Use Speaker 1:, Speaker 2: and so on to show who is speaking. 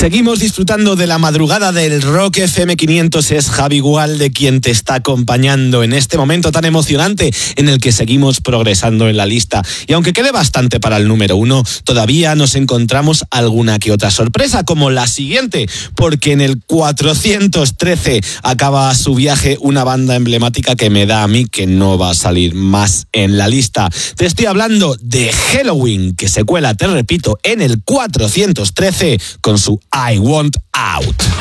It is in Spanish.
Speaker 1: Seguimos disfrutando de la madrugada del Rock FM 500. Es Javi Gualde quien te está acompañando en este momento tan emocionante en el que seguimos progresando en la lista. Y aunque quede bastante para el número 1, todavía nos encontramos alguna que otra sorpresa, como la siguiente, porque en el 413 acaba su viaje una banda emblemática que me da a mí que no va a salir más en la lista. Te estoy hablando de Helloween, que se cuela, te repito, en el 413 con su I Want Out.